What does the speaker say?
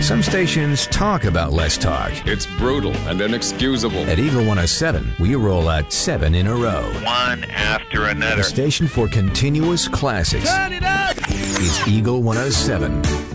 Some stations talk about less talk. It's brutal and inexcusable. At Eagle 107, we roll out 7 in a row. One after another. A station for continuous classics. Turn it up! It's Eagle 107.